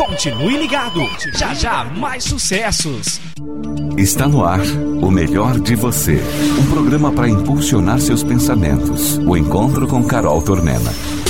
Continue ligado. Já já mais sucessos. Está no ar o melhor de você. Um programa para impulsionar seus pensamentos. O encontro com Carol Tormena.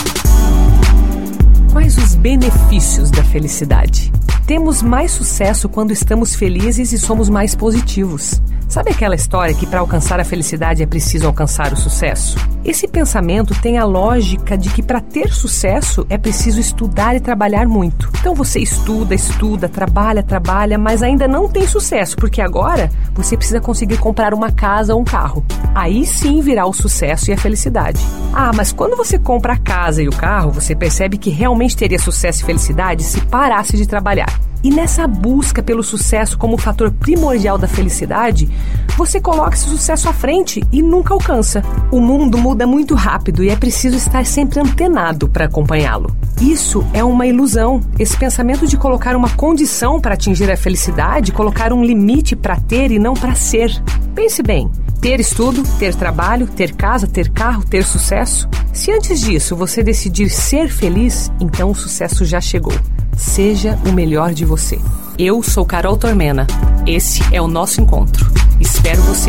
Quais os benefícios da felicidade? Temos mais sucesso quando estamos felizes e somos mais positivos. Sabe aquela história que para alcançar a felicidade é preciso alcançar o sucesso? Esse pensamento tem a lógica de que para ter sucesso é preciso estudar e trabalhar muito. Então você estuda, trabalha, mas ainda não tem sucesso, porque agora você precisa conseguir comprar uma casa ou um carro. Aí sim virá o sucesso e a felicidade. Ah, mas quando você compra a casa e o carro, você percebe que realmente teria sucesso e felicidade se parasse de trabalhar. E nessa busca pelo sucesso como fator primordial da felicidade, você coloca esse sucesso à frente e nunca alcança. O mundo muda muito rápido e é preciso estar sempre antenado para acompanhá-lo. Isso é uma ilusão. Esse pensamento de colocar uma condição para atingir a felicidade, colocar um limite para ter e não para ser. Pense bem, ter estudo, ter trabalho, ter casa, ter carro, ter sucesso. Se antes disso você decidir ser feliz, então o sucesso já chegou. Seja o melhor de você. Eu sou Carol Tormena. Esse é o nosso encontro. Espero você.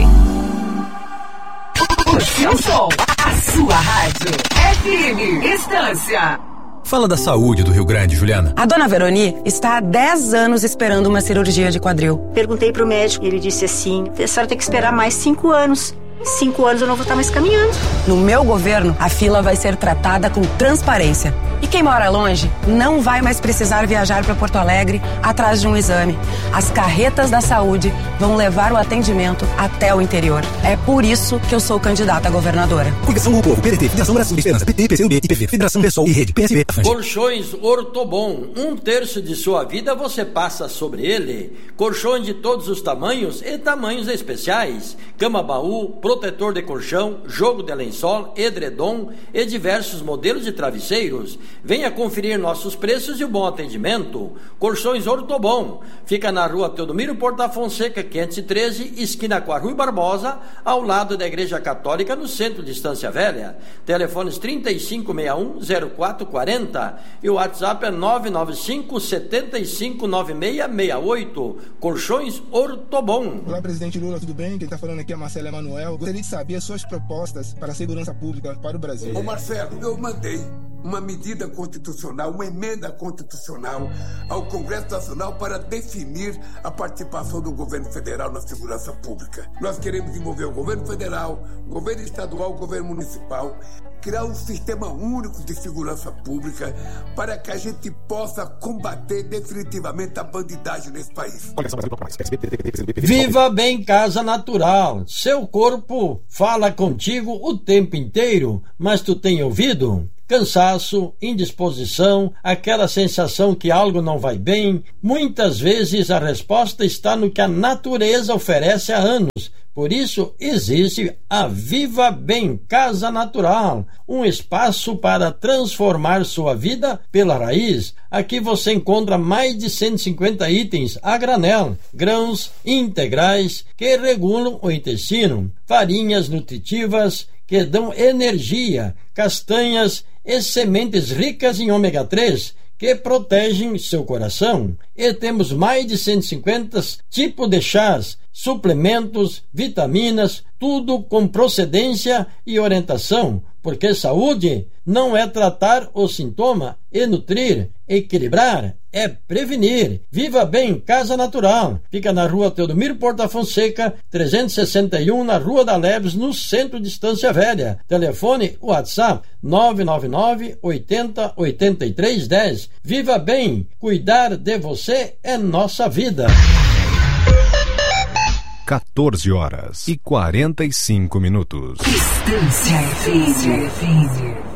O seu som, a sua rádio. FM Estância. Fala da saúde do Rio Grande, Juliana. A dona Veroni está há 10 anos esperando uma cirurgia de quadril. Perguntei pro médico e ele disse assim: a senhora tem que esperar mais 5 anos. Em 5 anos eu não vou estar mais caminhando. No meu governo, a fila vai ser tratada com transparência. E quem mora longe não vai mais precisar viajar para Porto Alegre atrás de um exame. As carretas da saúde vão levar o atendimento até o interior. É por isso que eu sou candidata a governadora. Coligação do Povo, PDT, Federação Brasil de Esperança, PT, PCdoB, IPV, Federação Pessoal e Rede, PSB. Colchões Ortobon. 1/3 de sua vida você passa sobre ele. Colchões de todos os tamanhos e tamanhos especiais. Cama-baú, protetor de colchão, jogo de lençol, edredom e diversos modelos de travesseiros. Venha conferir nossos preços e o bom atendimento. Colchões Ortobon. Fica na rua Teodomiro Porta Fonseca, 513, esquina com a Rui Barbosa, ao lado da Igreja Católica, no centro de Estância Velha. Telefones 3561-0440 e o WhatsApp é 995-759668. Colchões Ortobon. Olá, presidente Lula, tudo bem? Quem está falando aqui é Marcelo Emanuel. Gostaria de saber as suas propostas para a segurança pública para o Brasil. Ô Marcelo, eu mandei uma medida constitucional, uma emenda constitucional ao Congresso Nacional para definir a participação do governo federal na segurança pública. Nós queremos envolver o governo federal, o governo estadual, o governo municipal, criar um sistema único de segurança pública para que a gente possa combater definitivamente a bandidagem nesse país. Viva bem Casa Natural. Seu corpo fala contigo o tempo inteiro, mas tu tem ouvido? Cansaço, indisposição, aquela sensação que algo não vai bem. Muitas vezes a resposta está no que a natureza oferece há anos. Por isso existe a Viva Bem Casa Natural, um espaço para transformar sua vida pela raiz. Aqui você encontra mais de 150 itens a granel, grãos integrais que regulam o intestino, farinhas nutritivas que dão energia, castanhas e sementes ricas em ômega 3 que protegem seu coração. E temos mais de 150 tipos de chás, suplementos, vitaminas, tudo com procedência e orientação, porque saúde não é tratar o sintoma e nutrir, equilibrar, é prevenir. Viva Bem Casa Natural. Fica na rua Teodomiro Porta Fonseca, 361, na Rua da Leves, no centro de Estância Velha. Telefone WhatsApp 999 80 83 10. Viva Bem. Cuidar de você é nossa vida. 14h45. Estância FM.